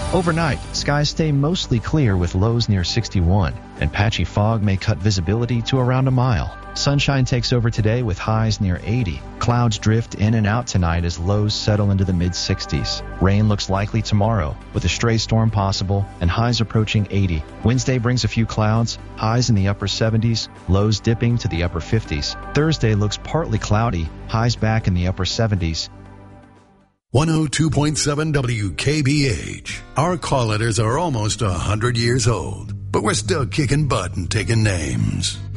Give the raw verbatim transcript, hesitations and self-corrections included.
Overnight, skies stay mostly clear with lows near sixty-one, and patchy fog may cut visibility to around a mile. Sunshine takes over today with highs near eighty. Clouds drift in and out tonight as lows settle into the mid-sixties. Rain looks likely tomorrow, with a stray storm possible, and highs approaching eighty. Wednesday brings a few clouds, highs in the upper seventies, lows dipping to the upper fifties. Thursday looks partly cloudy, highs back in the upper seventies. one oh two point seven W K B H. Our call letters are almost one hundred years old, but we're still kicking butt and taking names.